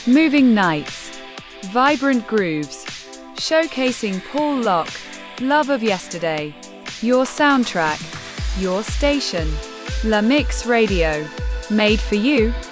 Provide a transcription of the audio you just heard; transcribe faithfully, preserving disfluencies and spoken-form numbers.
Moving nights, vibrant grooves, showcasing Paul Locke, love of yesterday. Your soundtrack, your station. La Mix Radio, made for you.